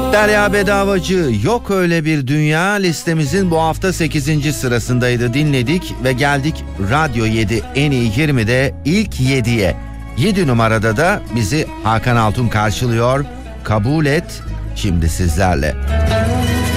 Derya Bedavacı, Yok Öyle Bir Dünya listemizin bu hafta 8. sırasındaydı, dinledik ve geldik Radyo 7 en iyi 20'de ilk 7'ye. 7 numarada da bizi Hakan Altun karşılıyor. Kabul Et şimdi sizlerle.